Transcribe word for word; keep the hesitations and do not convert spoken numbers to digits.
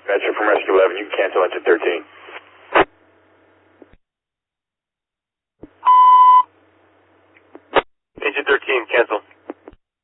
Dispatcher from Rescue eleven, you can cancel engine thirteen. Engine thirteen, cancel.